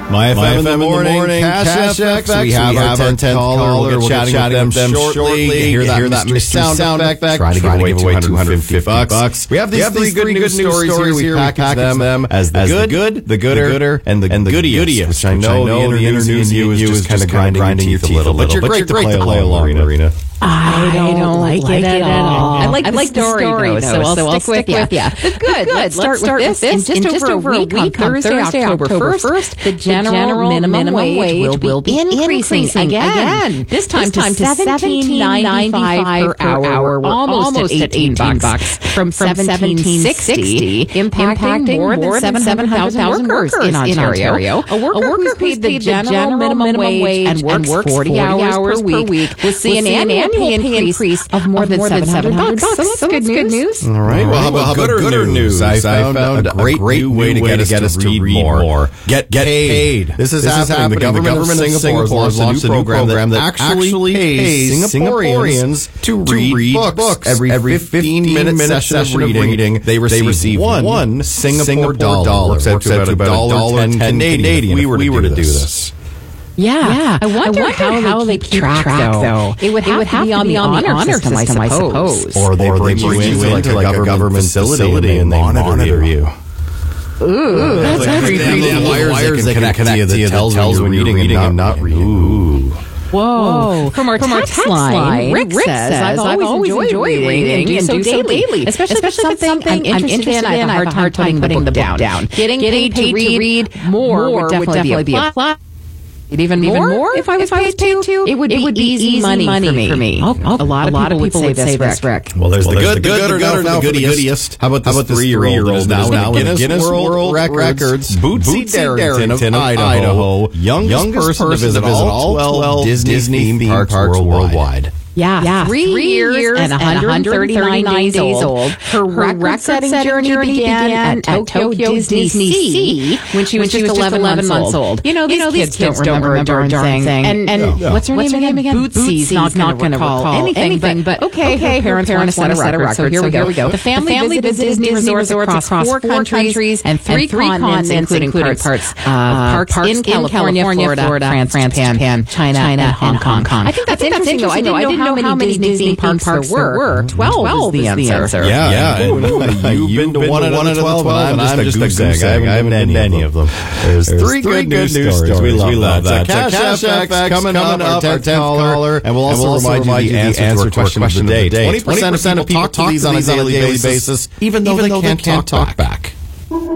My FM in the morning, Cash FX. We have our 10th caller. We'll get chatting with them shortly. You hear that mystery sound effect. Trying to give away $250. We have these three good news stories here. We package them as the good, the gooder, and the goodiest, which I know the inner news you is just kind of grinding your teeth a little. But you're great to play along, Marina. I don't like it at all. I like the story though, so I'll stick with you. The good. Let's start with this. In just over a week, on Thursday, October 1st, the general minimum wage will be increasing again. This time to $17.95 per hour. We're almost at $18 from $17.60, impacting more than 700,000 workers in Ontario. A worker who's paid the general minimum wage and works 40 hours per week will see an annual pay increase of more than $700. So that's good news. All right. Well, how about gooder news? I found a great new way to get us to read more. Get paid. This is happening. The government of Singapore has launched a new program that actually pays Singaporeans to read books. Every 15-minute session of reading, they receive one Singapore dollar. Works out to about $1.10 Canadian. We were to do this. Yeah. I wonder how they keep track, though. It would have to be on the honor system, I suppose. Or they bring you into like a government facility and they monitor you. Ooh, that's creepy. Wires that connect to you that tells when you're reading and not reading. Ooh. Whoa. From our text line, Rick says, I've always enjoyed reading and do so daily. Especially if it's something I'm interested in, I have a hard time putting the book down. Getting paid to read more would definitely be a plus. Even more? If I was paid to, it would be easy money for me. A lot of people would say this, Rick. Well, there's the gooder now for the goodiest. How about this 3-year-old now in Guinness World Records? Bootsy Darrington of Idaho, youngest person to visit all 12 Disney theme parks worldwide. Yeah. 3 years and 139 days old. Her record-setting journey began at Tokyo Disney Sea when she was just 11 months old. You know, these kids don't remember a darn thing. And what's her name again? Bootsy's not going to recall anything. But okay, her parents want to set a record. So here we go. The family visited Disney resorts across 4 countries and 3 continents, including parks in California, Florida, France, Japan, China, and Hong Kong. I think that's interesting, though. I didn't know how many Disney parks there were. 12 is the answer. Yeah. You've been to one out of the 12, and I'm just a goose egg. I haven't been to any of them. There's 3 good news stories. We love that. Cash FX coming up, our 10th caller, and we'll also remind you the answer to our question of the day. 20% of people talk to these on a daily basis, even though they can't talk back.